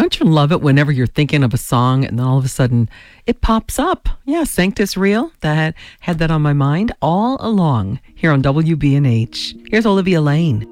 Don't you love it whenever you're thinking of a song and then all of a sudden it pops up? Yeah, Sanctus Real. That had that on my mind all along here on WBNH. Here's Olivia Lane.